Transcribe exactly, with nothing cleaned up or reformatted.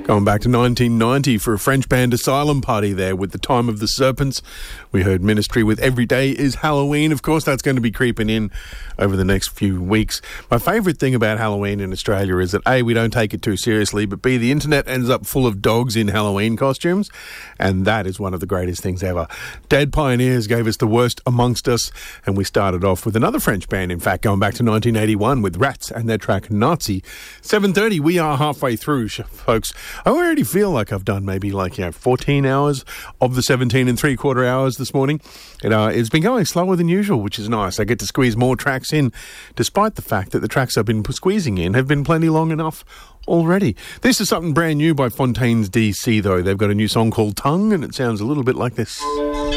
Going back to nineteen ninety for a French band Asylum Party there with The Time of the Serpents. We heard Ministry with Every Day is Halloween. Of course, that's going to be creeping in over the next few weeks. My favourite thing about Halloween in Australia is that A, we don't take it too seriously, but B, the internet ends up full of dogs in Halloween costumes, and that is one of the greatest things ever. Dead Pioneers gave us The Worst Amongst Us, and we started off with another French band, in fact, going back to nineteen eighty-one with Rats and their track Nazi. seven thirty, we are halfway through, folks. I already feel like I've done maybe like, you know, fourteen hours of the seventeen and three quarter hours this morning. It, uh, it's been going slower than usual, which is nice. I get to squeeze more tracks in, despite the fact that the tracks I've been squeezing in have been plenty long enough already. This is something brand new by Fontaines D C, though. They've got a new song called Tongue, and it sounds a little bit like this.